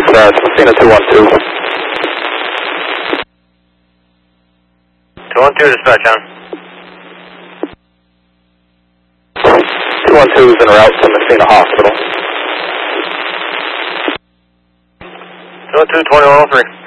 it's Messina 212. 212, dispatch on. 212 is en route to Messina Hospital. 212, 2103.